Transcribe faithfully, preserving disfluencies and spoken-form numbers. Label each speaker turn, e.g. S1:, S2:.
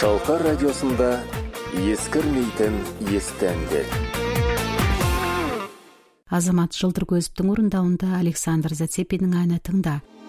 S1: Шалқар радиосында ескірмейтін есті әндер.
S2: Азамат Жылдыркөзовтың орындауында Александр Зацепиннің әні тыңда.